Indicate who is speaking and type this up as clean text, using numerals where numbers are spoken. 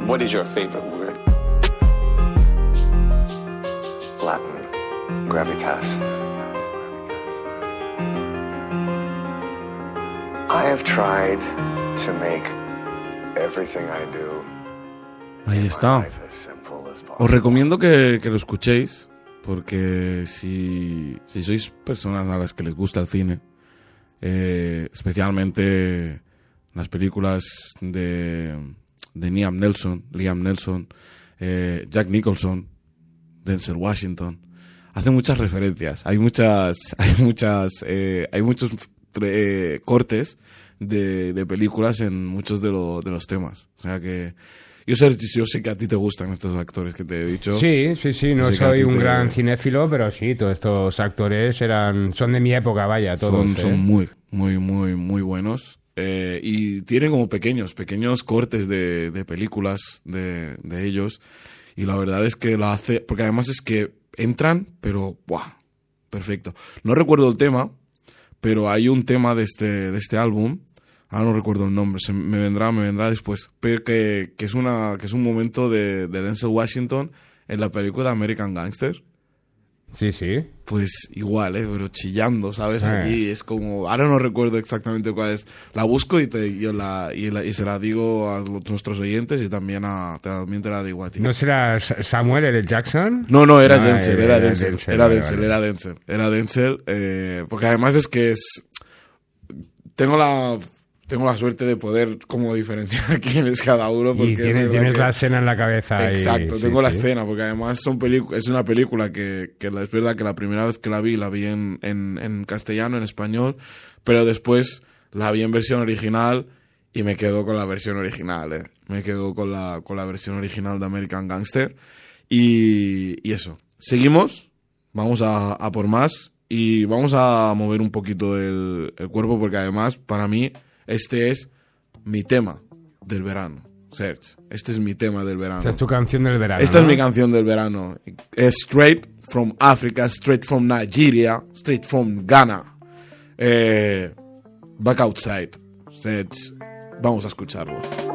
Speaker 1: What is your favorite word?
Speaker 2: Latin. Gravitas. I have tried to make everything I do.
Speaker 3: Ahí está. Os recomiendo que lo escuchéis, porque si sois personas a las que les gusta el cine, especialmente las películas de Liam Neeson, Jack Nicholson, Denzel Washington, hace muchas referencias. Hay muchos cortes de películas en muchos de los temas. O sea que yo sé que a ti te gustan estos actores que te he dicho.
Speaker 4: Sí. No soy un gran cinéfilo, pero sí, todos estos actores son de mi época, vaya, todos.
Speaker 3: Son muy, muy, muy, muy buenos. Y tienen como pequeños cortes de películas de ellos. Y la verdad es que la hace... Porque además es que entran, pero... ¡buah! Perfecto. No recuerdo el tema, pero hay un tema de este álbum... Ahora no recuerdo el nombre, me vendrá después. Pero que es un momento de Denzel Washington en la película de American Gangster.
Speaker 4: Sí.
Speaker 3: Pues igual, pero chillando, ¿sabes? Allí es como... Ahora no recuerdo exactamente cuál es. La busco y se la digo a nuestros oyentes y también te la digo a ti.
Speaker 4: ¿No será Samuel L. Jackson?
Speaker 3: No, era Denzel. Era Denzel. Porque además es que tengo la suerte de poder como diferenciar quién es cada uno. Porque
Speaker 4: y tienes la escena en la cabeza.
Speaker 3: Exacto, tengo la escena, porque además es una película que es verdad que la primera vez que la vi en castellano, en español, pero después la vi en versión original y me quedo con la versión original. Me quedo con la versión original de American Gangster. Y eso. Seguimos, vamos a por más y vamos a mover un poquito el cuerpo, porque además para mí este es mi tema del verano, Serge. Este es mi tema del verano.
Speaker 4: Esta es tu canción del verano.
Speaker 3: Esta es mi canción del verano. Straight from Africa, straight from Nigeria, straight from Ghana. Back Outside. Serge, vamos a escucharlo.